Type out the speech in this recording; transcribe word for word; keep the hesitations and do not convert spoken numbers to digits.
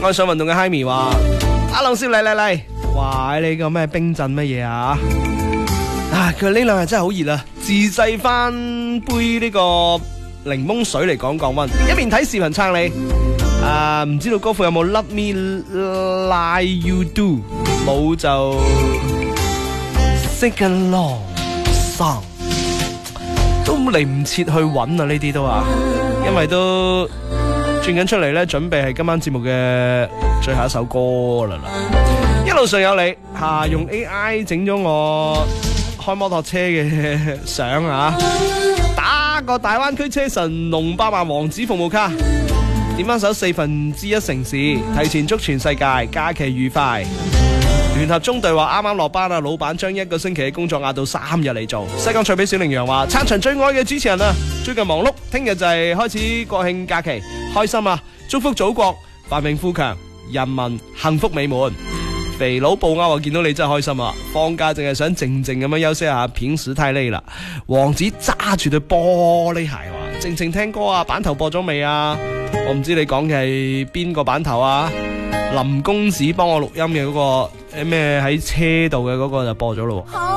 愛上運動嘅 Himi 話：阿龍少嚟嚟嚟，哇！你個咩冰鎮乜嘢啊？啊！佢呢兩日真係好熱啊，自製翻杯呢個檸檬水嚟降降溫，一邊睇視頻撐你。啊，唔知道歌父有冇 Love Me Like You Do， 冇就 Sing Along Song， 都嚟唔切去揾啊！呢啲都啊，因為都轉緊出嚟咧，準備係今晚節目嘅最後一首歌啦啦。一路上有你吓、啊，用 A I 整咗我開摩托車嘅相啊，打個大灣區車神龍百萬王子服務卡。點翻首四分之一城市，提前祝全世界假期愉快。聯合中隊話啱啱落班啊，老闆將一個星期嘅工作壓到三日嚟做。西港菜俾小羚羊話撐場最愛嘅主持人啊，最近忙碌，聽日就係開始國慶假期，開心啊！祝福祖國繁榮富強，人民幸福美滿。肥佬報鈎啊，見到你真係開心啊！放假淨係想靜靜咁樣休息下，平時太累啦。王子揸住對玻璃鞋話靜靜聽歌啊，版頭播咗未啊？我唔知你講嘅係邊個版頭啊？林公子幫我錄音嘅嗰個咩喺車度嘅嗰個就播咗咯。